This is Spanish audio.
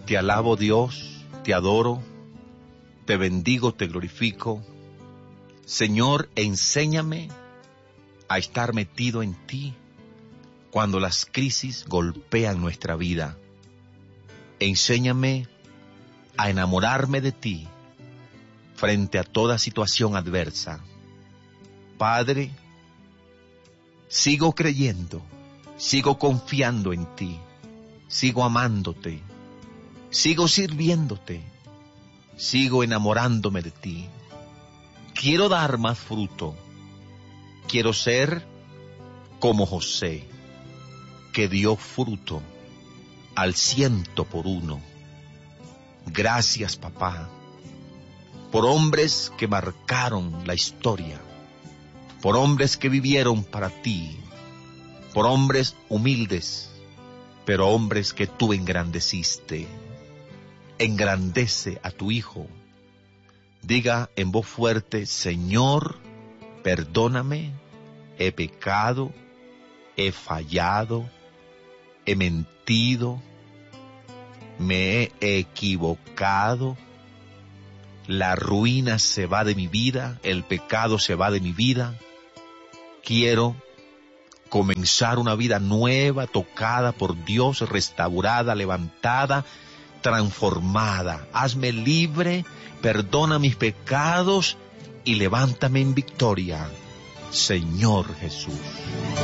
Te alabo, Dios, te adoro, te bendigo, te glorifico. Señor, enséñame a estar metido en ti cuando las crisis golpean nuestra vida. Enséñame a enamorarme de ti frente a toda situación adversa. Padre, sigo creyendo, sigo confiando en ti, sigo amándote, sigo sirviéndote, sigo enamorándome de ti. Quiero dar más fruto, quiero ser como José, que dio fruto al 100%. Gracias, papá, por hombres que marcaron la historia, por hombres que vivieron para ti, por hombres humildes, pero hombres que tú engrandeciste. Engrandece a tu Hijo. Diga en voz fuerte: Señor, perdóname, he pecado, he fallado, he mentido, me he equivocado, la ruina se va de mi vida, el pecado se va de mi vida. Quiero comenzar una vida nueva, tocada por Dios, restaurada, levantada, transformada. Hazme libre, perdona mis pecados y levántame en victoria, Señor Jesús.